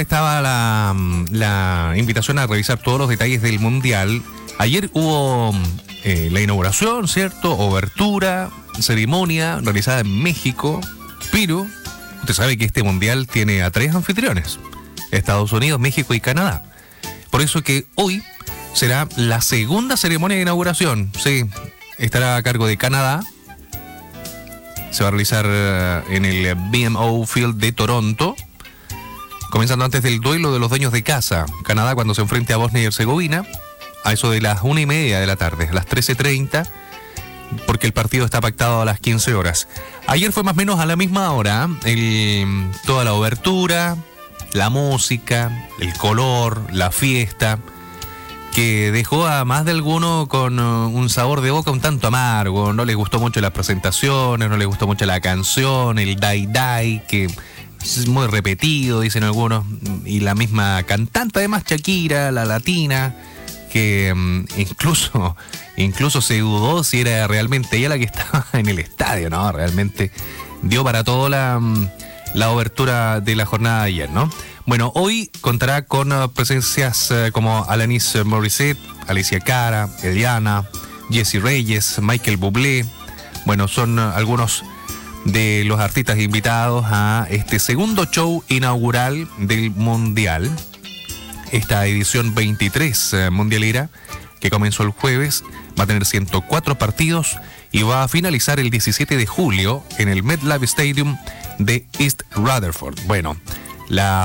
Estaba la invitación a revisar todos los detalles del Mundial. Ayer hubo la inauguración, ¿cierto? Obertura, ceremonia realizada en México. Pero usted sabe que este Mundial tiene a 3 anfitriones: Estados Unidos, México y Canadá. Por eso que hoy será la segunda ceremonia de inauguración. Sí, estará a cargo de Canadá. Se va a realizar en el BMO Field de Toronto, comenzando antes del duelo de los dueños de casa. Canadá cuando se enfrente a Bosnia y Herzegovina, a eso de las 1:30 de la tarde, a las 13:30, porque el partido está pactado a las 15 horas. Ayer fue más o menos a la misma hora, toda la obertura, la música, el color, la fiesta, que dejó a más de alguno con un sabor de boca un tanto amargo. No les gustó mucho las presentaciones, no les gustó mucho la canción, el dai, que es muy repetido, dicen algunos, y la misma cantante, además Shakira, la latina, que incluso se dudó si era realmente ella la que estaba en el estadio, ¿no? Realmente dio para todo la obertura de la jornada de ayer, ¿no? Bueno, hoy contará con presencias como Alanis Morissette, Alicia Cara, Eliana, Jessie Reyes, Michael Bublé. Bueno, son algunos de los artistas invitados a este segundo show inaugural del Mundial. Esta edición 23 mundialera, que comenzó el jueves, va a tener 104 partidos y va a finalizar el 17 de julio en el MetLife Stadium de East Rutherford. Bueno, la